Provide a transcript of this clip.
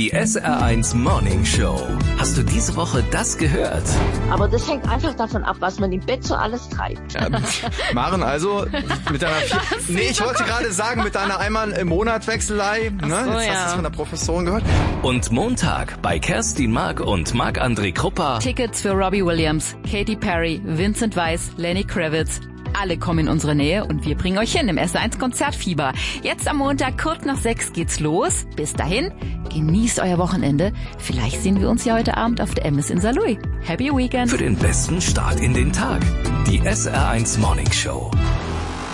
Die SR1 Morning Show. Hast du diese Woche das gehört? Aber das hängt einfach davon ab, was man im Bett so alles treibt. Ja, Maren, also mit deiner ich wollte gerade sagen, mit deiner einmal im Monat Wechselei. Ne? So, Jetzt hast du es von der Professorin gehört. Und Montag bei Kerstin Mark und Marc-André Krupper. Tickets für Robbie Williams, Katy Perry, Vincent Weiss, Lenny Kravitz. Alle kommen in unsere Nähe und wir bringen euch hin im SR1 Konzertfieber. Jetzt am Montag, kurz nach 6 geht's los. Bis dahin, genießt euer Wochenende. Vielleicht sehen wir uns ja heute Abend auf der Emmis in Saarlouis. Happy Weekend. Für den besten Start in den Tag. Die SR1 Morning Show.